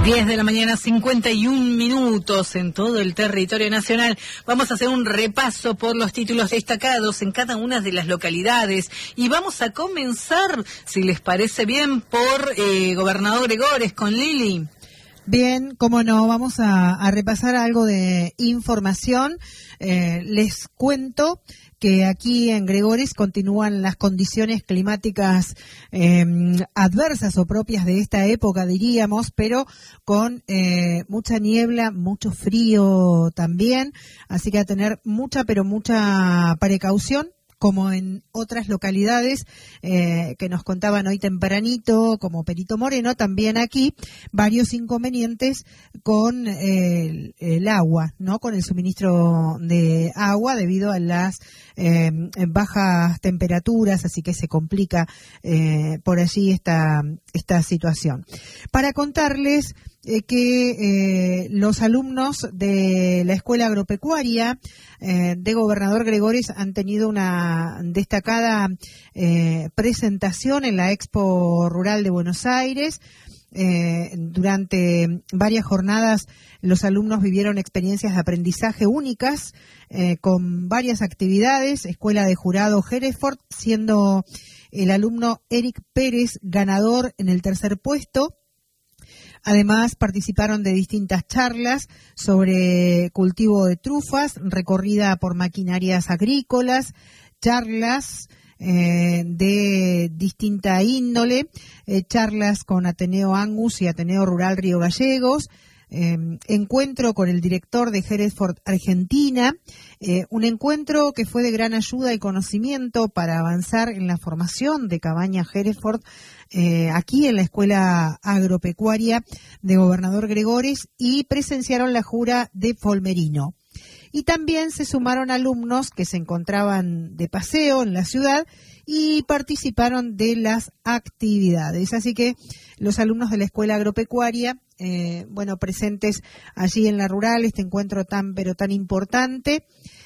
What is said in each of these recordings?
10 de la mañana, 51 minutos en todo el territorio nacional. Vamos a hacer un repaso por los títulos destacados en cada una de las localidades y vamos a comenzar, si les parece bien, por Gobernador Gregores con Lili. Bien, cómo no, vamos a repasar algo de información. Les cuento que aquí en Gregores continúan las condiciones climáticas adversas o propias de esta época, diríamos, pero con mucha niebla, mucho frío también, así que a tener mucha precaución, como en otras localidades que nos contaban hoy tempranito, como Perito Moreno, también aquí varios inconvenientes con el agua, ¿no? Con el suministro de agua debido a las bajas temperaturas, así que se complica por allí esta situación. Para contarles que los alumnos de la Escuela Agropecuaria de Gobernador Gregores han tenido una destacada presentación en la Expo Rural de Buenos Aires. Durante varias jornadas los alumnos vivieron experiencias de aprendizaje únicas con varias actividades. Escuela de Jurado Hereford, siendo el alumno Eric Pérez ganador en el tercer puesto. Además, participaron de distintas charlas sobre cultivo de trufas, recorrida por maquinarias agrícolas, charlas de distinta índole, charlas con Ateneo Angus y Ateneo Rural Río Gallegos, encuentro con el director de Hereford Argentina, un encuentro que fue de gran ayuda y conocimiento para avanzar en la formación de Cabaña Hereford aquí en la Escuela Agropecuaria de Gobernador Gregores, y presenciaron la jura de Folmerino. Y también se sumaron alumnos que se encontraban de paseo en la ciudad y participaron de las actividades. Así que los alumnos de la Escuela Agropecuaria, presentes allí en la rural, este encuentro tan importante.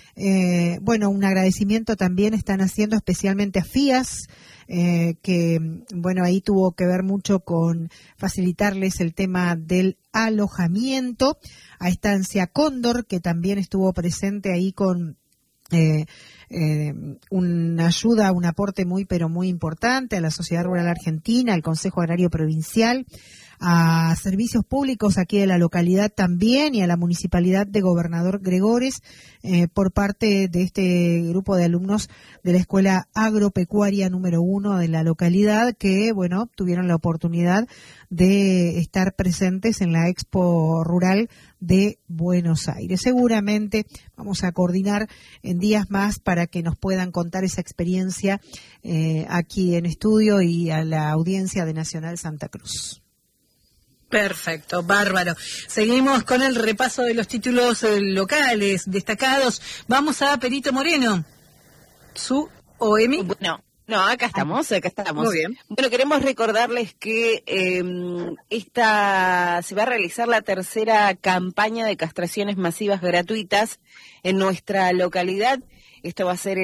Un agradecimiento también están haciendo especialmente a FIAS, que ahí tuvo que ver mucho con facilitarles el tema del alojamiento, a Estancia Cóndor, que también estuvo presente ahí con una ayuda, un aporte muy importante a la Sociedad Rural Argentina, al Consejo Agrario Provincial, a servicios públicos aquí de la localidad también, y a la Municipalidad de Gobernador Gregores, por parte de este grupo de alumnos de la Escuela Agropecuaria número 1 de la localidad, que tuvieron la oportunidad de estar presentes en la Expo Rural de Buenos Aires. Seguramente vamos a coordinar en días más para que nos puedan contar esa experiencia aquí en estudio y a la audiencia de Nacional Santa Cruz. Perfecto, bárbaro. Seguimos con el repaso de los títulos locales destacados. Vamos a Perito Moreno. ¿Su OEMI? No, acá estamos. Muy bien. Bueno, queremos recordarles que se va a realizar la tercera campaña de castraciones masivas gratuitas en nuestra localidad. Esto va a ser